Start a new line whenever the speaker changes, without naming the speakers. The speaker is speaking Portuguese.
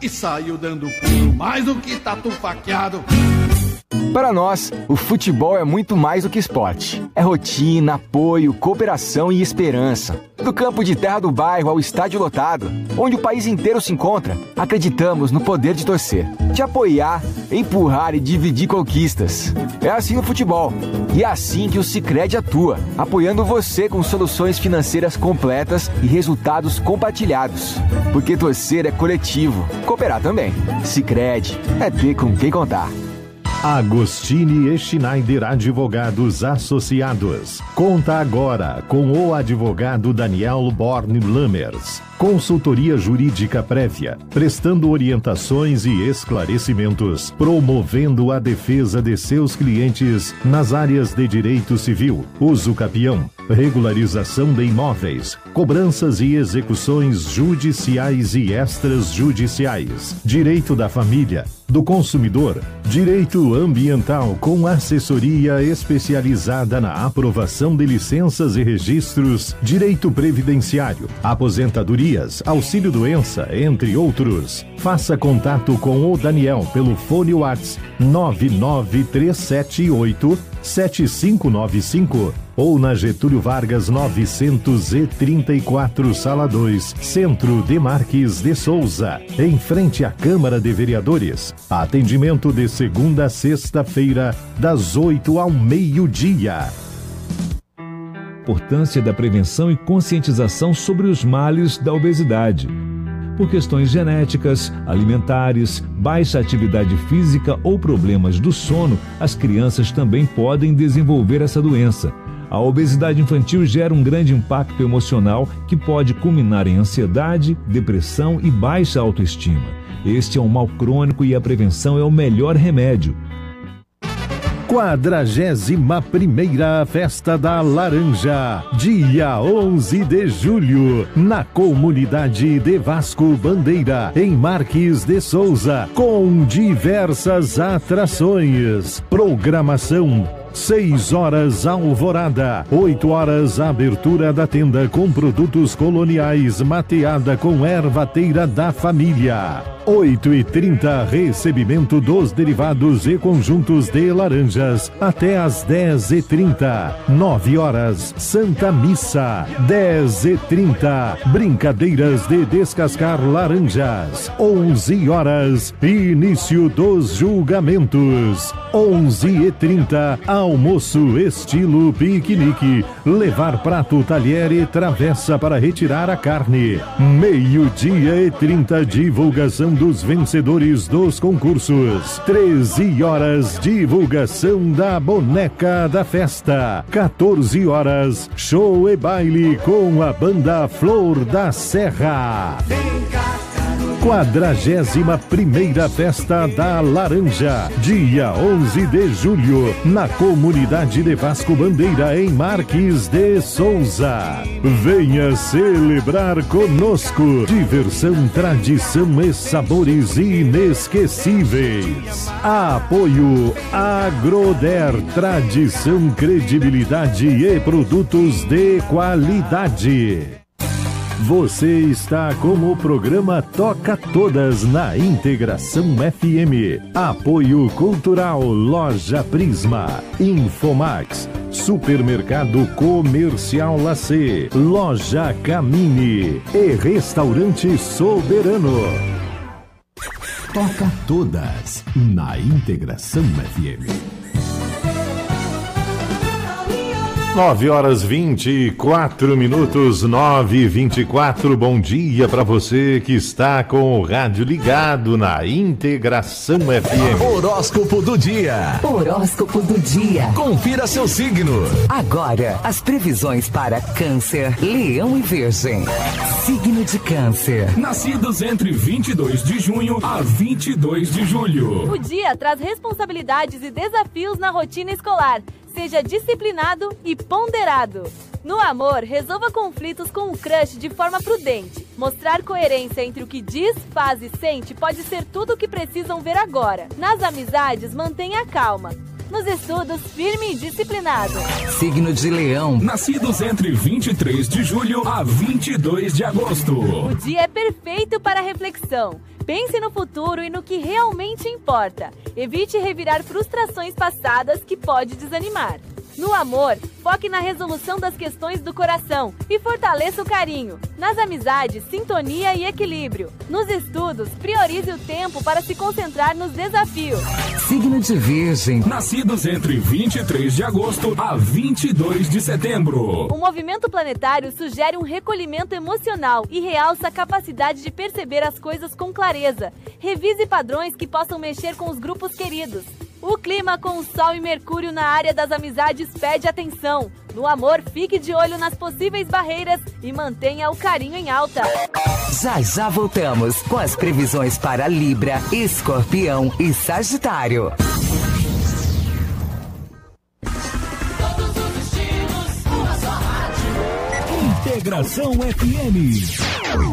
e saiu dando pulo mais do que tatu faqueado.
Para nós, o futebol é muito mais do que esporte. É rotina, apoio, cooperação e esperança. Do campo de terra do bairro ao estádio lotado, onde o país inteiro se encontra, acreditamos no poder de torcer, de apoiar, empurrar e dividir conquistas. É assim no futebol. E é assim que o Sicredi atua, apoiando você com soluções financeiras completas e resultados compartilhados. Porque torcer é coletivo, cooperar também. Sicredi é ter com quem contar.
Agostini e Schneider Advogados Associados. Conta agora com o advogado Daniel Born Lammers. Consultoria jurídica prévia, prestando orientações e esclarecimentos, promovendo a defesa de seus clientes nas áreas de direito civil, uso capião, regularização de imóveis, cobranças e execuções judiciais e extrajudiciais, direito da família, do consumidor, direito ambiental com assessoria especializada na aprovação de licenças e registros, direito previdenciário, aposentadoria, auxílio-doença, entre outros. Faça contato com o Daniel pelo fone WhatsApp 99378-7595 ou na Getúlio Vargas 934, Sala 2, Centro de Marques de Souza, em frente à Câmara de Vereadores. Atendimento de segunda a sexta-feira, das 8 ao meio-dia.
Importância da prevenção e conscientização sobre os males da obesidade. Por questões genéticas, alimentares, baixa atividade física ou problemas do sono, as crianças também podem desenvolver essa doença. A obesidade infantil gera um grande impacto emocional que pode culminar em ansiedade, depressão e baixa autoestima. Este é um mal crônico e a prevenção é o melhor remédio.
41ª Festa da Laranja, dia 11 de julho, na comunidade de Vasco Bandeira, em Marques de Souza, com diversas atrações. Programação: 6 horas alvorada, 8 horas abertura da tenda com produtos coloniais, mateada com ervateira da família. 8h30, recebimento dos derivados e conjuntos de laranjas, até às 10h30. 9 horas, Santa Missa. 10h30, brincadeiras de descascar laranjas. 11 horas, início dos julgamentos. 11h30, almoço estilo piquenique. Levar prato, talher e travessa para retirar a carne. 12h30, divulgação dos vencedores dos concursos. 13 horas, divulgação da boneca da festa. 14 horas, show e baile com a banda Flor da Serra. 41ª Festa da Laranja, dia 11 de julho, na comunidade de Vasco Bandeira, em Marques de Souza. Venha celebrar conosco. Diversão, tradição e sabores inesquecíveis. Apoio Agroder, tradição, credibilidade e produtos de qualidade. Você está com o programa Toca Todas na Integração FM. Apoio Cultural Loja Prisma, Infomax, Supermercado Comercial Lacê, Loja Camini e Restaurante Soberano. Toca Todas na Integração FM. 9 horas 24 minutos, 9h24. Bom dia para você que está com o rádio ligado na Integração FM.
Horóscopo do dia.
Horóscopo do dia.
Confira seu signo.
Agora, as previsões para Câncer, Leão e Virgem. Signo de Câncer.
Nascidos entre 22 de junho a 22 de julho.
O dia traz responsabilidades e desafios na rotina escolar. Seja disciplinado e ponderado. No amor, resolva conflitos com o crush de forma prudente. Mostrar coerência entre o que diz, faz e sente pode ser tudo o que precisam ver agora. Nas amizades, mantenha calma. Nos estudos, firme e disciplinado.
Signo de Leão.
Nascidos entre 23 de julho a 22 de agosto.
O dia é perfeito para reflexão. Pense no futuro e no que realmente importa. Evite revirar frustrações passadas que pode desanimar. No amor, foque na resolução das questões do coração e fortaleça o carinho. Nas amizades, sintonia e equilíbrio. Nos estudos, priorize o tempo para se concentrar nos desafios.
Signo de Virgem.
Nascidos entre 23 de agosto a 22 de setembro.
O movimento planetário sugere um recolhimento emocional e realça a capacidade de perceber as coisas com clareza. Revise padrões que possam mexer com os grupos queridos. O clima com o Sol e Mercúrio na área das amizades pede atenção. No amor, fique de olho nas possíveis barreiras e mantenha o carinho em alta.
Já voltamos com as previsões para Libra, Escorpião e Sagitário.
Integração FM.